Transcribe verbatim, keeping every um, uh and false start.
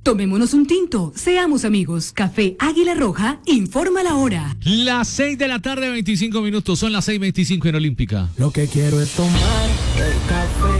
Tomémonos un tinto, seamos amigos. Café Águila Roja, informa la hora. Las seis de la tarde, veinticinco minutos. Son las seis veinticinco en Olímpica. Lo que quiero es tomar el café.